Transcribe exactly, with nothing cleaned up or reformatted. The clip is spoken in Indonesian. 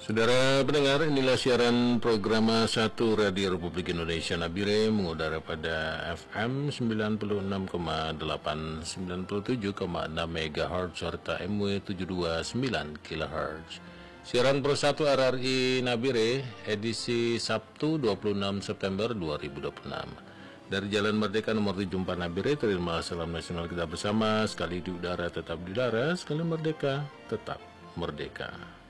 Saudara pendengar, inilah siaran program satu Radio Republik Indonesia Nabire mengudara pada F M sembilan puluh enam koma delapan, sembilan puluh tujuh koma enam megahertz serta M W tujuh dua sembilan kilohertz. Siaran Pro satu R R I Nabire edisi Sabtu dua puluh enam September dua ribu dua puluh enam. Dari Jalan Merdeka nomor tujuh puluh empat Nabire, terima salam nasional kita bersama, sekali di udara tetap di udara, sekali merdeka tetap merdeka.